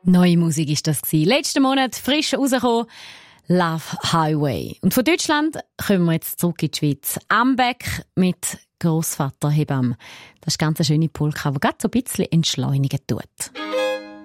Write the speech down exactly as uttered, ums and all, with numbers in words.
Neue Musik ist das gewesen. Letzten Monat frisch rausgekommen. Love Highway. Und von Deutschland kommen wir jetzt zurück in die Schweiz. Ambeck mit Grossvater Hebamme. Das ist ganz eine schöne Polka, die gerade so ein bisschen entschleunigen tut.